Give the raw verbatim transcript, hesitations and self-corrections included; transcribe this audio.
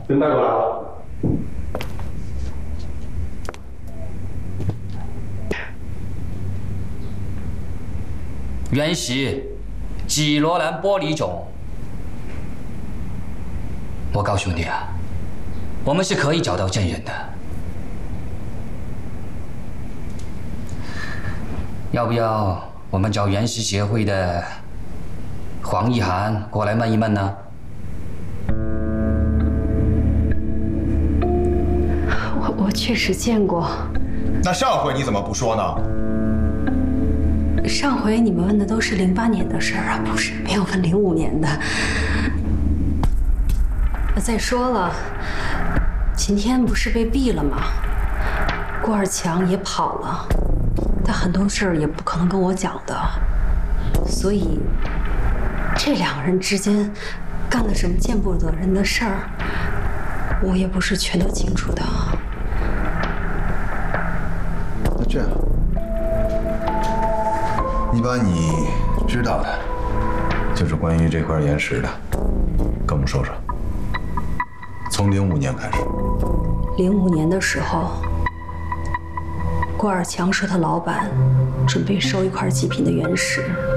林大哥。 原石基罗兰玻璃种，我告诉你啊，我们是可以找到证人的。要不要我们找原石协会的黄一涵过来问一问呢？ 我我确实见过。 那上回你怎么不说呢？ 上回你们问的都是零八年的事儿啊，不是没有问零五年的。再说了，秦天不是被毙了吗？郭二强也跑了，他很多事儿也不可能跟我讲的，所以这两个人之间干了什么见不得人的事儿，我也不是全都清楚的。 那这样。 你把你知道的，就是关于这块岩石的，跟我们说说。从零五年开始。 零五年的时候，郭二强说他老板准备收一块极品的原石，